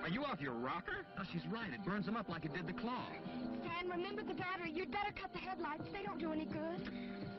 you off your rocker? No, she's right. It burns them up like it did the claw. Stan, remember the battery. You'd better cut the headlights. They don't do any good.